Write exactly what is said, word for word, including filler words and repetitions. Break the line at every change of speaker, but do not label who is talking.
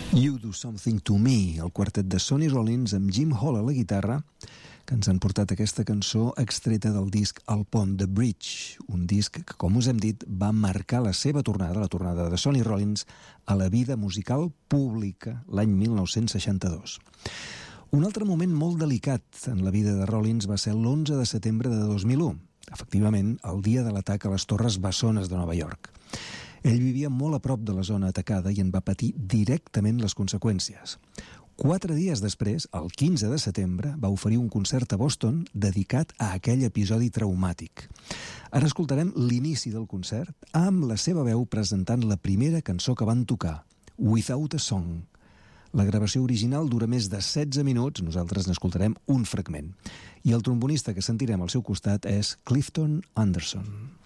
You Do Something To Me, el quartet de Sonny Rollins amb Jim Hall a la guitarra, que ens han portat aquesta cançó extreta del disc El Pont, The Bridge, un disc que, com us hem dit, va marcar la seva tornada, la tornada de Sonny Rollins, a la vida musical pública l'any mil nou-cents seixanta-dos. Un altre moment molt delicat en la vida de Rollins va ser l'onze de setembre de dos mil u, efectivament, el dia de l'atac a les Torres Bessones de Nova York. Ell vivia molt a prop de la zona atacada i en va patir directament les conseqüències. Quatre dies després, el quinze de setembre, va oferir un concert a Boston dedicat a aquell episodi traumàtic. Ara escoltarem l'inici del concert amb la seva veu presentant la primera cançó que van tocar, Without a Song. La gravació original dura més de setze minuts, nosaltres n'escoltarem un fragment. I el trombonista que sentirem al seu costat és Clifton Anderson.